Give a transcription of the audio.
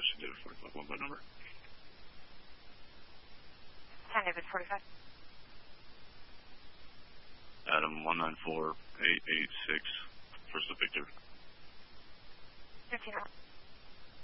David 45, one by number. David 45. Adam 194886.